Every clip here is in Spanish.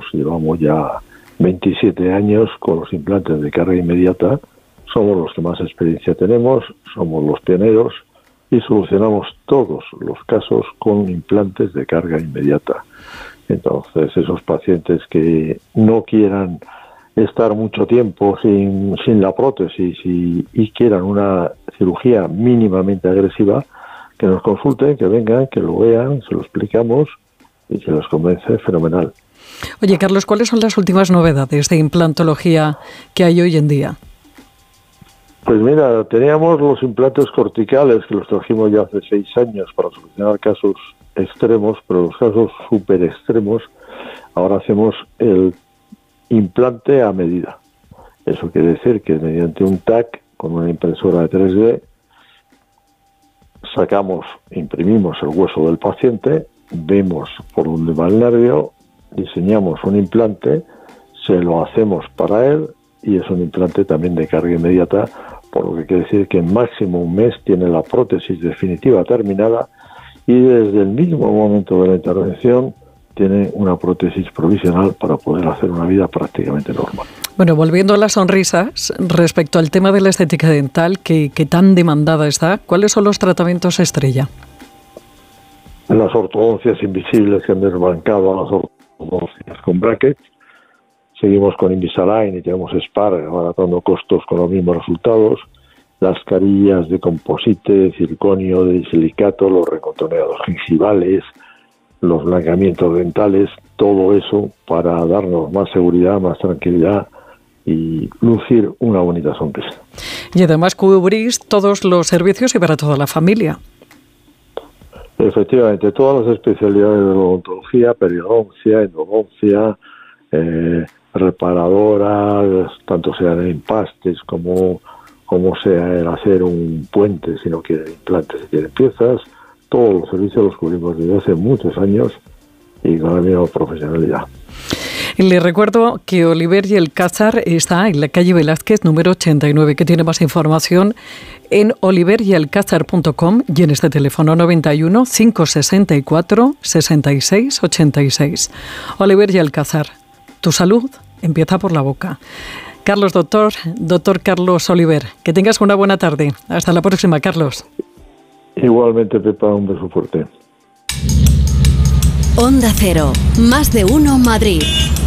casos. Llevamos ya 27 años con los implantes de carga inmediata. Somos los que más experiencia tenemos, somos los pioneros y solucionamos todos los casos con implantes de carga inmediata. Entonces, esos pacientes que no quieran estar mucho tiempo sin la prótesis y quieran una cirugía mínimamente agresiva, que nos consulten, que vengan, que lo vean, se lo explicamos y si les convence, fenomenal. Oye, Carlos, ¿cuáles son las últimas novedades de implantología que hay hoy en día? Pues mira, teníamos los implantes corticales que los trajimos ya hace 6 años para solucionar casos extremos, pero los casos súper extremos, ahora hacemos el implante a medida. Eso quiere decir que mediante un TAC con una impresora de 3D imprimimos el hueso del paciente, vemos por dónde va el nervio, diseñamos un implante, se lo hacemos para él y es un implante también de carga inmediata, por lo que quiere decir que en máximo un mes tiene la prótesis definitiva terminada y desde el mismo momento de la intervención tiene una prótesis provisional para poder hacer una vida prácticamente normal. Bueno, volviendo a las sonrisas, respecto al tema de la estética dental que tan demandada está, ¿cuáles son los tratamientos estrella? Las ortodoncias invisibles que han desbancado a las ortodoncias con brackets. Seguimos con Invisalign y tenemos Spar abaratando costos con los mismos resultados. Las carillas de composite, de circonio, de silicato, los recontorneados gingivales, los blancamientos dentales, todo eso para darnos más seguridad, más tranquilidad y lucir una bonita sonrisa. Y además cubrís todos los servicios y para toda la familia. Efectivamente, todas las especialidades de odontología, periodoncia, endodoncia, reparadoras, tanto sean empastes como sea el hacer un puente si no quieren implantes, si quieren piezas. Todos los servicios los cubrimos desde hace muchos años y con la misma profesionalidad. Le recuerdo que Oliver y Alcázar está en la calle Velázquez número 89, que tiene más información en oliveryalcázar.com y en este teléfono 91 564 66 86. Oliver y Alcázar, tu salud empieza por la boca. Doctor Carlos Oliver, que tengas una buena tarde. Hasta la próxima, Carlos. Igualmente, Pepa, un beso fuerte. Onda Cero, más de uno Madrid.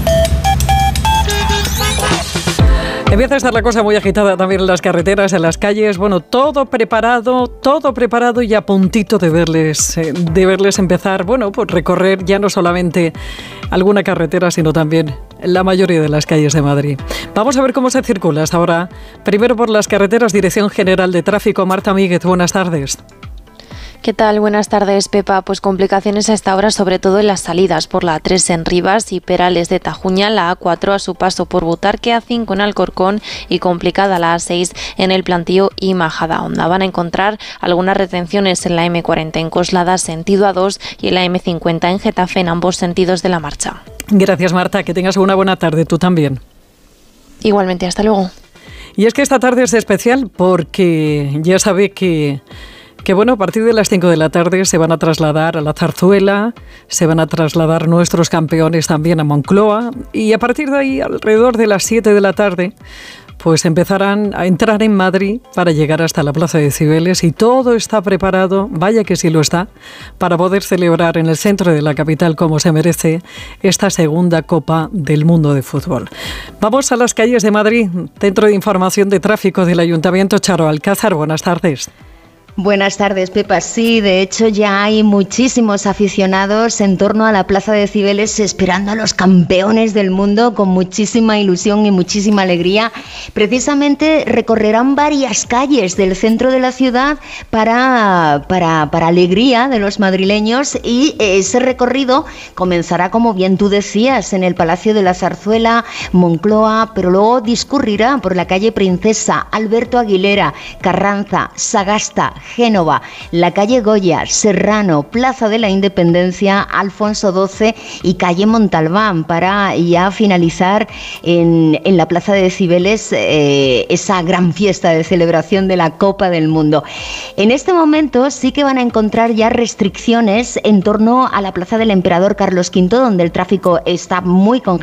Empieza a estar la cosa muy agitada también en las carreteras, en las calles. Bueno, todo preparado y a puntito de verles empezar, pues recorrer ya no solamente alguna carretera, sino también la mayoría de las calles de Madrid. Vamos a ver cómo se circula hasta ahora. Primero por las carreteras, Dirección General de Tráfico. Marta Míguez, buenas tardes. ¿Qué tal? Buenas tardes, Pepa. Pues complicaciones a esta hora, sobre todo en las salidas por la A3 en Rivas y Perales de Tajuña, la A4 a su paso por Butarque, A5 en Alcorcón y complicada la A6 en el Plantío y Majadahonda. Van a encontrar algunas retenciones en la M40 en Coslada, sentido A2, y en la M50 en Getafe, en ambos sentidos de la marcha. Gracias, Marta. Que tengas una buena tarde. Tú también. Igualmente. Hasta luego. Y es que esta tarde es especial porque ya sabe que a partir de las 5 de la tarde se van a trasladar a la Zarzuela, se van a trasladar nuestros campeones también a Moncloa y a partir de ahí, alrededor de las 7 de la tarde, pues empezarán a entrar en Madrid para llegar hasta la Plaza de Cibeles y todo está preparado, vaya que sí lo está, para poder celebrar en el centro de la capital como se merece esta segunda Copa del Mundo de Fútbol. Vamos a las calles de Madrid, Centro de Información de Tráfico del Ayuntamiento. Charo Alcázar, buenas tardes. Buenas tardes, Pepa. Sí, de hecho ya hay muchísimos aficionados en torno a la Plaza de Cibeles esperando a los campeones del mundo con muchísima ilusión y muchísima alegría. Precisamente recorrerán varias calles del centro de la ciudad para alegría de los madrileños y ese recorrido comenzará, como bien tú decías, en el Palacio de la Zarzuela, Moncloa, pero luego discurrirá por la calle Princesa, Alberto Aguilera, Carranza, Sagasta, Génova, la calle Goya, Serrano, Plaza de la Independencia, Alfonso XII y calle Montalbán, para ya finalizar en la Plaza de Cibeles esa gran fiesta de celebración de la Copa del Mundo. En este momento sí que van a encontrar ya restricciones en torno a la Plaza del Emperador Carlos V, donde el tráfico está muy congestionado.